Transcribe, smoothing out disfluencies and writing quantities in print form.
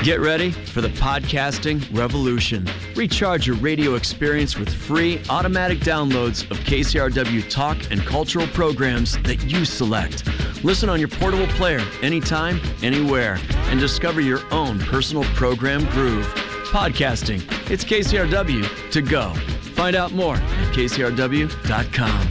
Get ready for the podcasting revolution. Recharge your radio experience with free automatic downloads of KCRW talk and cultural programs that you select. Listen on your portable player anytime, anywhere, and discover your own personal program groove. Podcasting. It's KCRW to go. Find out more at kcrw.com.